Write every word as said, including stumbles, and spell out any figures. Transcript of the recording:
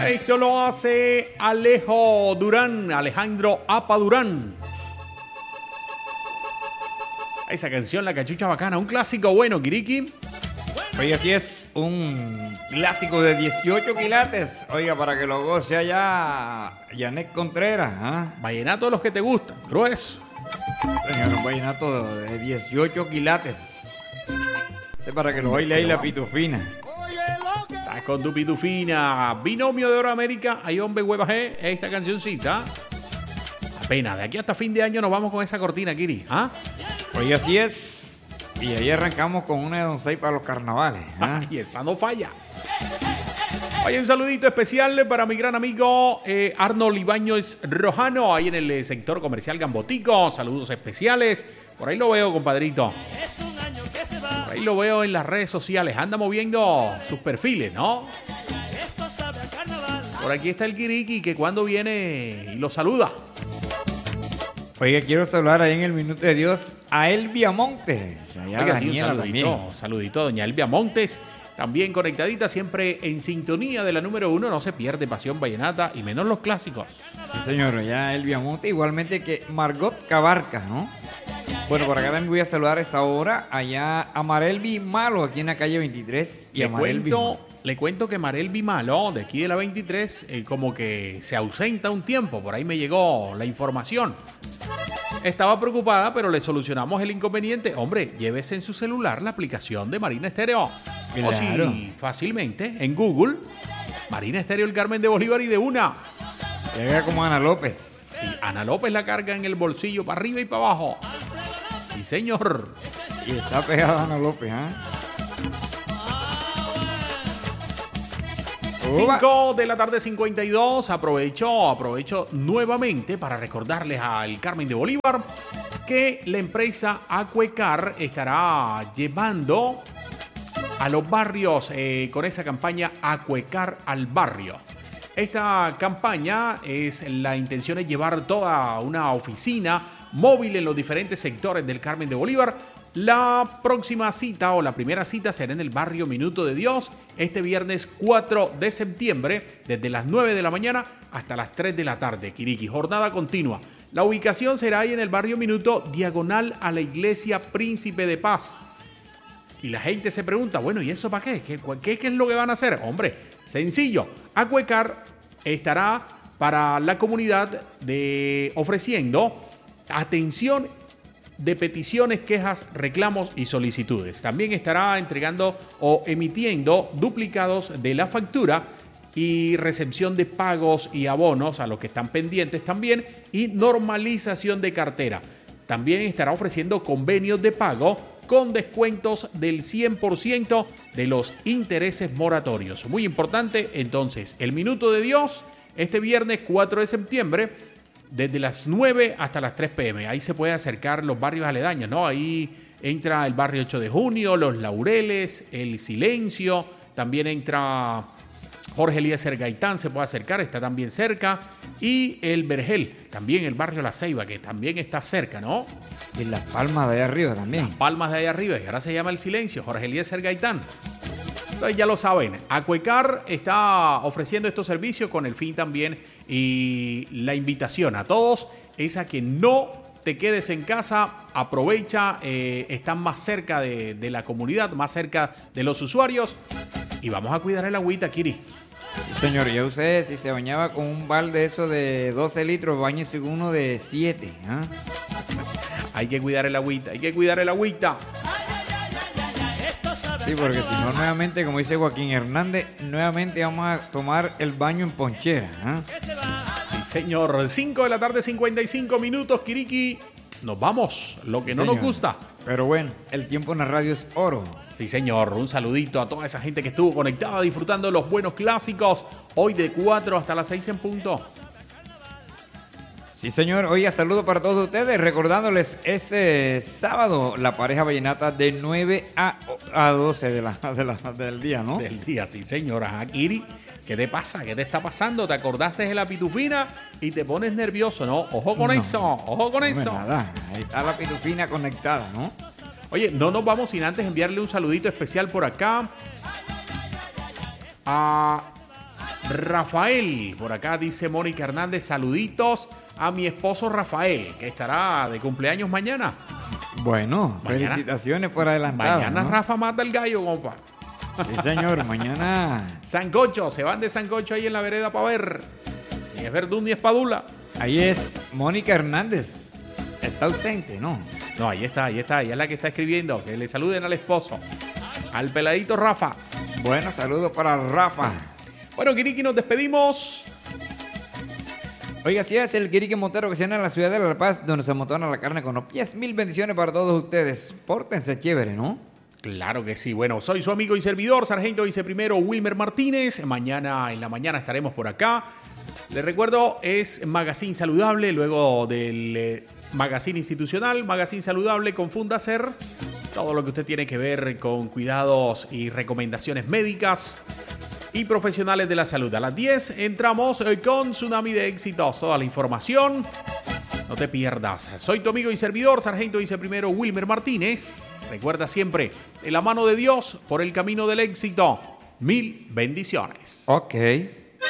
Esto lo hace Alejo Durán, Alejandro Apa Durán. Esa canción, La Cachucha Bacana, un clásico bueno, Kiriki. Oiga, así es un clásico de dieciocho quilates. Oiga, para que lo goce allá Yanet Contreras. ¿Ah? Vallenato de los que te gustan, grueso. Señor, un vallenato de dieciocho quilates. Ese para que lo baile ahí la pitufina. Estás con tu pitufina. Binomio de Oro América, hay hombre hueva G, esta cancioncita. Apenas, de aquí hasta fin de año nos vamos con esa cortina, Kiri. ¿Ah? Oiga, así es. Y ahí arrancamos con una de Don Seis para los carnavales. ¿Ah? Y esa no falla. Oye, un saludito especial para mi gran amigo eh, Arnold Ibáñez Rojano, ahí en el eh, sector comercial Gambotico. Saludos especiales. Por ahí lo veo, compadrito. Por ahí lo veo en las redes sociales. Anda moviendo sus perfiles, ¿no? Por aquí está el Kiriki, que cuando viene y lo saluda. Oiga, quiero saludar ahí en el Minuto de Dios a Elvia Montes. Allá Oiga, sí, un Daniela saludito, también. saludito a doña Elvia Montes. También conectadita, siempre en sintonía de la número uno. No se pierde Pasión Vallenata y menos los clásicos. Sí, señor, allá Elvia Montes. Igualmente que Margot Cabarca, ¿no? Bueno, por acá también voy a saludar a esta hora allá a Marelvi Malo, aquí en la calle veintitrés. Y Le a Marelvi cuento, Malo. le cuento que Marelvi Malo, de aquí de la veintitrés, eh, como que se ausenta un tiempo. Por ahí me llegó la información. Estaba preocupada, pero le solucionamos el inconveniente. Hombre, llévese en su celular la aplicación de Marina Estéreo. Claro. O si fácilmente en Google, Marina Estéreo El Carmen de Bolívar y de una. Llega como Ana López. Sí, Ana López la carga en el bolsillo para arriba y para abajo. Sí, señor. Y está pegada Ana López, ¿ah? cinco de la tarde, cincuenta y dos. Aprovecho, aprovecho nuevamente para recordarles al Carmen de Bolívar que la empresa Acuecar estará llevando a los barrios eh, con esa campaña Acuecar al barrio. Esta campaña es la intención es llevar toda una oficina móvil en los diferentes sectores del Carmen de Bolívar. La próxima cita o la primera cita será en el barrio Minuto de Dios este viernes cuatro de septiembre desde las nueve de la mañana hasta las tres de la tarde. Kiriki, jornada continua. La ubicación será ahí en el barrio Minuto, diagonal a la iglesia Príncipe de Paz. Y la gente se pregunta, bueno, ¿y eso para qué? ¿Qué, qué, qué es lo que van a hacer? Hombre, sencillo. Acuecar estará para la comunidad de ofreciendo atención de peticiones, quejas, reclamos y solicitudes. También estará entregando o emitiendo duplicados de la factura y recepción de pagos y abonos a los que están pendientes también y normalización de cartera. También estará ofreciendo convenios de pago con descuentos del cien por ciento de los intereses moratorios. Muy importante, entonces, el Minuto de Dios este viernes cuatro de septiembre desde las nueve hasta las tres pe eme. Ahí se puede acercar los barrios aledaños, ¿no? Ahí entra el barrio ocho de junio, Los Laureles, El Silencio, también entra Jorge Eliezer Gaitán, se puede acercar, está también cerca, y el Vergel, también el barrio La Ceiba, que también está cerca, ¿no? Y Las Palmas de ahí arriba también. Las Palmas de ahí arriba, y ahora se llama El Silencio, Jorge Eliezer Gaitán. Entonces ya lo saben, Acuecar está ofreciendo estos servicios con el fin también y la invitación a todos es a que no te quedes en casa, aprovecha, eh, están más cerca de, de la comunidad, más cerca de los usuarios y vamos a cuidar el agüita, Kiri. Sí, señor, ya usted si se bañaba con un balde eso de doce litros, bañese con uno de siete. ¿Ah? Hay que cuidar el agüita, hay que cuidar el agüita. Sí, porque si no, nuevamente, como dice Joaquín Hernández, nuevamente vamos a tomar el baño en ponchera. ¿Eh? Sí, señor. cinco de la tarde, cincuenta y cinco minutos, Kiriki. Nos vamos, lo que Sí, no señor. nos gusta. Pero bueno, el tiempo en la radio es oro. Sí, señor. Un saludito a toda esa gente que estuvo conectada, disfrutando de los buenos clásicos. Hoy de cuatro hasta las seis en punto. Sí, señor. Oiga, saludo para todos ustedes. Recordándoles este sábado la pareja vallenata de nueve a doce de la, de la, del día, ¿no? Del día, sí, señor. Ajá, Kiri, ¿qué te pasa? ¿Qué te está pasando? ¿Te acordaste de la pitufina y te pones nervioso, no? Ojo con No, eso, ojo con no, eso. Nada. Ahí está la pitufina conectada, ¿no? Oye, no nos vamos sin antes enviarle un saludito especial por acá a Rafael, por acá dice Mónica Hernández, saluditos a mi esposo Rafael, que estará de cumpleaños mañana. Bueno, mañana, felicitaciones por adelantado. Mañana, ¿no? Rafa mata el gallo, compa. Sí, señor, mañana. Sancocho, se van de Sancocho ahí en la vereda para ver. Ni es Verdún ni es Padula. Ahí es Mónica Hernández. Está ausente, ¿no? No, ahí está, ahí está. Ella es la que está escribiendo. Que le saluden al esposo. Al peladito Rafa. Bueno, saludos para Rafa. Bueno, Kiriki, nos despedimos. Oiga, si es el Kiriki Montero que se llama en la ciudad de La Paz, donde se motona la carne con los pies. Mil bendiciones para todos ustedes. Pórtense chévere, ¿no? Claro que sí. Bueno, soy su amigo y servidor, sargento viceprimero Wilmer Martínez. Mañana, en la mañana estaremos por acá. Les recuerdo, es Magazine Saludable, luego del eh, Magazine Institucional, Magazine Saludable con Fundacer. Todo lo que usted tiene que ver con cuidados y recomendaciones médicas y profesionales de la salud. A las diez entramos con Tsunami de Éxitos. Toda la información, no te pierdas. Soy tu amigo y servidor, sargento viceprimero Wilmer Martínez. Recuerda siempre, en la mano de Dios, por el camino del éxito. Mil bendiciones. Ok.